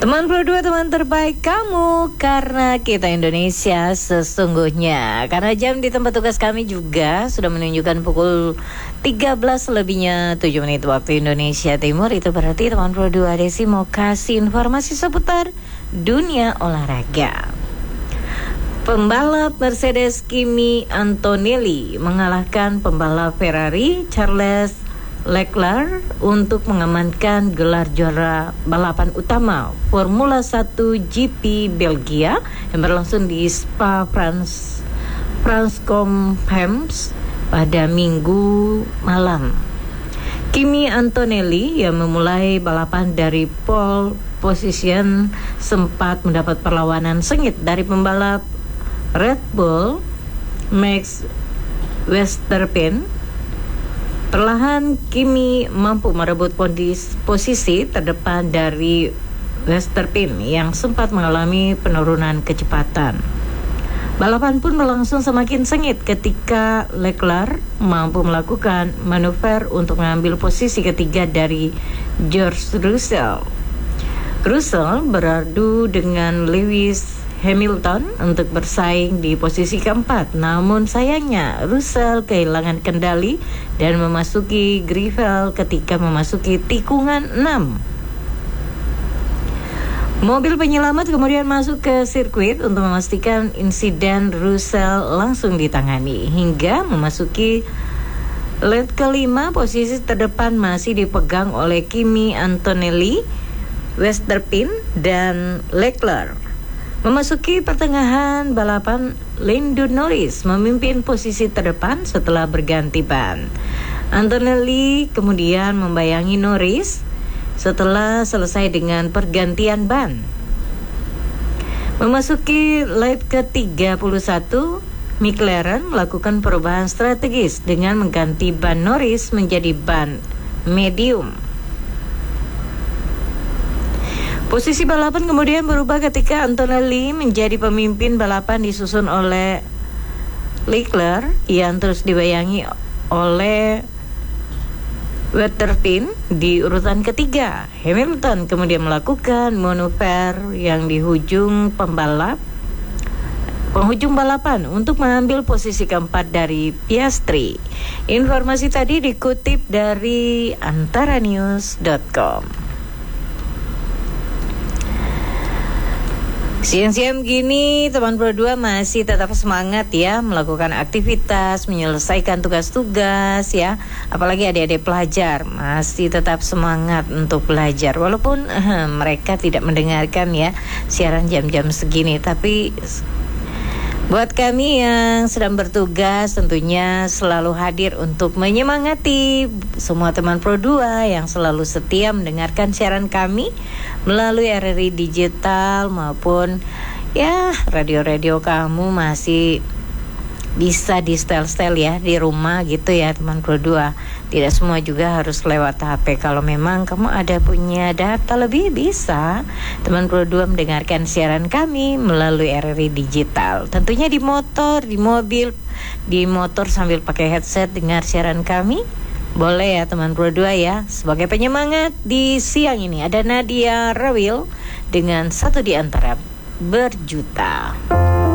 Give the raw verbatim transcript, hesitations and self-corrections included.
Teman Pro dua, teman terbaik kamu, karena kita Indonesia sesungguhnya. Karena jam di tempat tugas kami juga sudah menunjukkan pukul tiga belas lebihnya tujuh menit waktu Indonesia Timur. Itu berarti teman Pro dua Desi mau kasih informasi seputar dunia olahraga. Pembalap Mercedes Kimi Antonelli mengalahkan pembalap Ferrari Charles Leclerc untuk mengamankan gelar juara balapan utama Formula satu G P Belgia yang berlangsung di Spa France Francorchamps pada Minggu malam. Kimi Antonelli yang memulai balapan dari pole position sempat mendapat perlawanan sengit dari pembalap Red Bull Max Verstappen. Perlahan Kimi mampu merebut posisi terdepan dari Verstappen yang sempat mengalami penurunan kecepatan. Balapan pun berlangsung semakin sengit ketika Leclerc mampu melakukan manuver untuk mengambil posisi ketiga dari George Russell. Russell beradu dengan Lewis Hamilton untuk bersaing di posisi keempat, namun sayangnya Russell kehilangan kendali dan memasuki gravel ketika memasuki tikungan enam. Mobil penyelamat kemudian masuk ke sirkuit untuk memastikan insiden Russell langsung ditangani. Hingga memasuki lap kelima, posisi terdepan masih dipegang oleh Kimi Antonelli, Verstappen, dan Leclerc. Memasuki pertengahan balapan, Lando Norris memimpin posisi terdepan setelah berganti ban. Antonelli kemudian membayangi Norris setelah selesai dengan pergantian ban. Memasuki lap ke tiga puluh satu, McLaren melakukan perubahan strategis dengan mengganti ban Norris menjadi ban medium. Posisi balapan kemudian berubah ketika Antonelli menjadi pemimpin balapan disusun oleh Leclerc yang terus dibayangi oleh Verstappen di urutan ketiga. Hamilton kemudian melakukan manuver yang di hujung pembalap penghujung balapan untuk mengambil posisi keempat dari Piastri. Informasi tadi dikutip dari antaranews dot com. Siang-siang gini teman Pro dua masih tetap semangat ya melakukan aktivitas, menyelesaikan tugas-tugas ya. Apalagi adik-adik pelajar masih tetap semangat untuk belajar walaupun uh, mereka tidak mendengarkan ya siaran jam-jam segini. Tapi buat kami yang sedang bertugas tentunya selalu hadir untuk menyemangati semua teman Pro dua yang selalu setia mendengarkan siaran kami melalui R R I digital maupun ya radio-radio kamu masih bisa di setel-setel ya di rumah gitu ya teman Pro dua. Tidak semua juga harus lewat H P. Kalau memang kamu ada punya data lebih, bisa teman Pro dua mendengarkan siaran kami melalui R R I digital. Tentunya di motor, di mobil, di motor sambil pakai headset dengar siaran kami. Boleh ya teman Pro dua ya. Sebagai penyemangat di siang ini ada Nadia Rawil dengan Satu di Antara Berjuta.